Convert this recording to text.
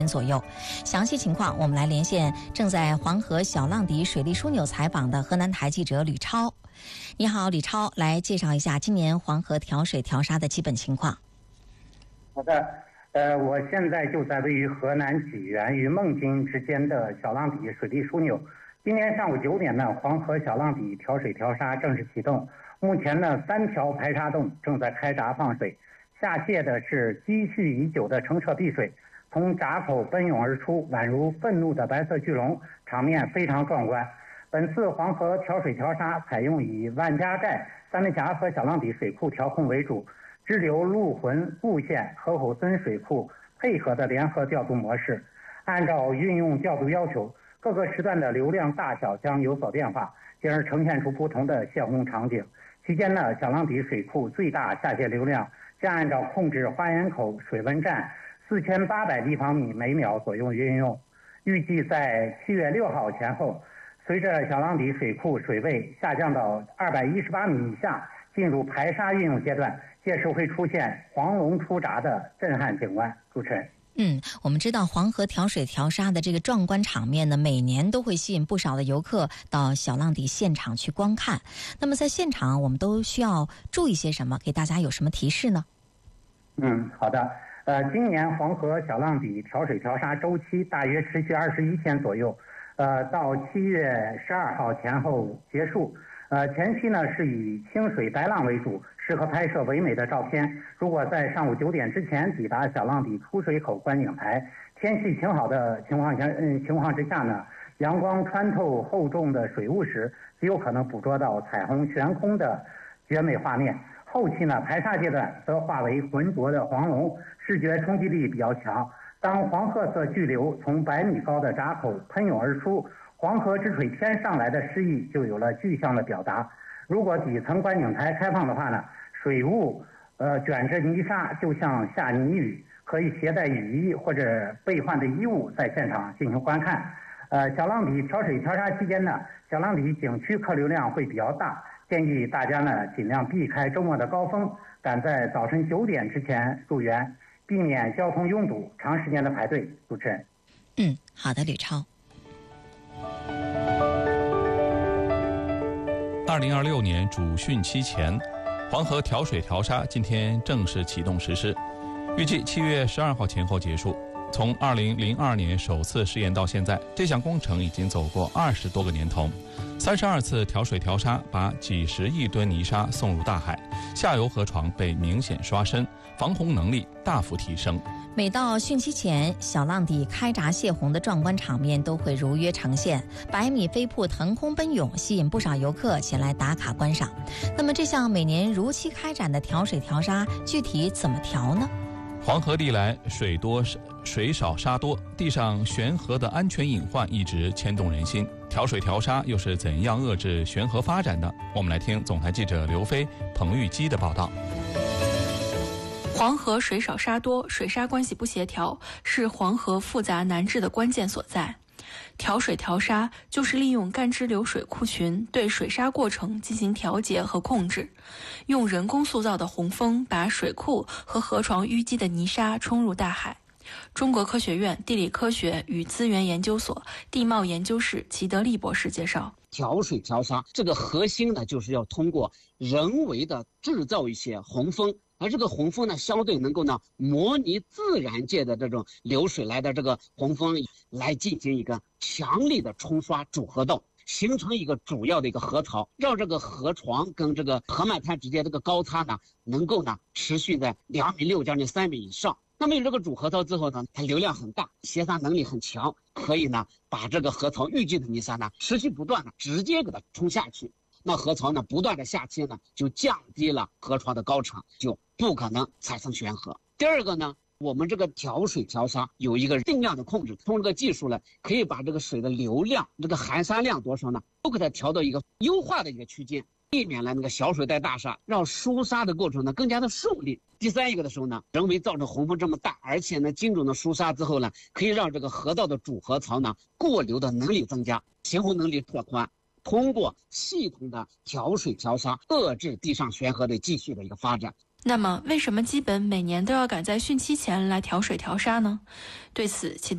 左右。详细情况我们来连线正在黄河小浪底水利枢纽采访的河南台记者吕超。你好，吕超，来介绍一下今年黄河调水调沙的基本情况。 好的，我现在就在位于河南济源与孟津之间的小浪底水利枢纽。今天上午9点呢，黄河小浪底调水调沙正式启动。目前呢，3条排沙洞正在开闸放水，下泄的是积蓄已久的澄澈碧水，从闸口奔涌而出，宛如愤怒的白色巨龙，场面非常壮观。本次黄河调水调沙采用以万家寨、三门峡和小浪底水库调控为主，支流陆浑、固县、河口孙水库配合的联合调度模式，按照运用调度要求，各个时段的流量大小将有所变化，进而呈现出不同的泄洪场景。期间呢，小浪底水库最大下泄流量将按照控制花园口水文站4800立方米每秒左右运用。预计在7月6号前后，随着小浪底水库水位下降到218米以下，进入排沙运用阶段，届时会出现黄龙出闸的震撼景观。主持人。 我们知道黄河调水调沙的这个壮观场面呢，每年都会吸引不少的游客到小浪底现场去观看。那么在现场我们都需要注意些什么？给大家有什么提示呢？ 好的。今年黄河小浪底调水调沙周期大约持续21天左右，到7月12号前后结束。前期呢是以清水白浪为主，适合拍摄唯美的照片。如果在上午9点之前抵达小浪底出水口观景台，天气晴好的情况之下呢，阳光穿透厚重的水雾时，极有可能捕捉到彩虹悬空的绝美画面。后期呢，排沙阶段则化为浑浊的黄龙，视觉冲击力比较强。当黄褐色巨流从100米高的闸口喷涌而出，黄河之水天上来的诗意就有了具象的表达。如果底层观景台开放的话呢，水雾卷着泥沙，就像下泥雨，可以携带雨衣或者备换的衣物在现场进行观看。小浪底调水调沙期间呢，小浪底景区客流量会比较大，建议大家呢尽量避开周末的高峰，赶在早晨9点之前入园，避免交通拥堵、长时间的排队。主持人。 好的，吕超。 2026年主汛期前，黄河调水调沙今天正式启动实施，预计7月12号前后结束。从2002年首次试验到现在，这项工程已经走过20多个年头，32次调水调沙把几十亿吨泥沙送入大海，下游河床被明显刷深，防洪能力大幅提升。 每到汛期前，小浪底开闸泄洪的壮观场面都会如约呈现，100米飞瀑腾空奔涌，吸引不少游客前来打卡观赏。那么这项每年如期开展的调水调沙，具体怎么调呢？ 黄河历来水多水少沙多，地上悬河的安全隐患一直牵动人心。调水调沙又是怎样遏制悬河发展的？我们来听总台记者刘飞、彭玉基的报道。 黄河水少沙多，水沙关系不协调，是黄河复杂难治的关键所在。调水调沙就是利用干支流水库群对水沙过程进行调节和控制，用人工塑造的洪峰把水库和河床淤积的泥沙冲入大海。中国科学院地理科学与资源研究所地貌研究室齐德利博士介绍， 调水调沙这个核心呢，就是要通过人为的制造一些洪峰，而这个洪峰呢，相对能够呢模拟自然界的这种流水来的这个洪峰，来进行一个强力的冲刷主河道，形成一个主要的一个河槽，让这个河床跟这个河漫滩之间这个高差呢，能够呢持续在2.6米将近3米以上。那么有这个主河槽之后呢，它流量很大，携沙能力很强，可以呢把这个河槽淤积的泥沙呢持续不断的直接给它冲下去。那河槽呢不断的下切呢，就降低了河床的高程，就不可能产生悬河。第二个呢，我们这个调水调沙有一个定量的控制，通过这个技术呢，可以把这个水的流量、这个含沙量多少呢，都给它调到一个优化的一个区间，避免了那个小水带大沙，让疏沙的过程呢更加的顺利。第三一个的时候呢，人为造成洪峰这么大，而且呢精准的疏沙之后呢，可以让这个河道的主河槽呢过流的能力增加，行洪能力拓宽。通过系统的调水调沙，遏制地上悬河的继续的一个发展。 那么为什么基本每年都要赶在汛期前来调水调沙呢？对此，齐德